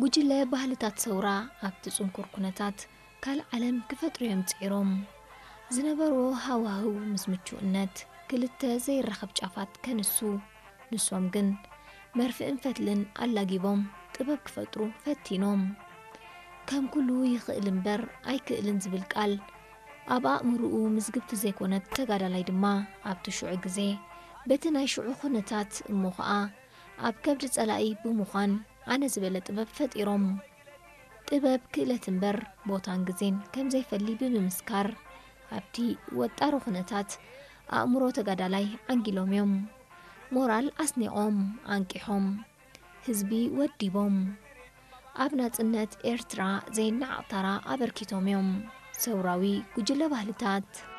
ጉጅለ ባህልታት ሰውራ ኣብቲ ጽንኩር ኩነታት ካልዓለም ክፈጥሩዮም ጽዒሮም ዝነበሮ ሃዋህው ምስ ምቹእነት ክልተ ዘይረኸብ ጫፋት ከንሱ ንሶም ግን መርፍእን ፈትልን ኣላጊቦም ጥበብ ክፈጥሩ ፈቲኖም ከም ኩሉ ይኽእል እምበር ኣይክእልን ዝብል ቃል ኣብ ኣእምርኡ ምዝግብቲ ዘይኮነት ተጋዳላይ ድማ ኣብቲ ሽዑ ግዜ በቲ ናይ ሽዑ ኩነታት እሞ ኸኣ ኣብ ከብዲ ጸላኢ ብምዃን ኣነ ዝበለ ጥበብ ፈጢሮም ጥበብ ክእለት እምበር ቦታን ግዜን ከም ዘይፈሊ ብምምስካር ኣብቲ ወጣሩ ኩነታት ኣእምሮ ተጋዳላይ ዓንጊሎም እዮም ሞራል ኣስኒቖም ኣንቂሖም ህዝቢ ወዲቦም ኣብ ናጽነት ኤርትራ ዘይናዕቕታራ ኣበርኪቶም እዮም ሰውራዊ ጉጅለ ባህልታት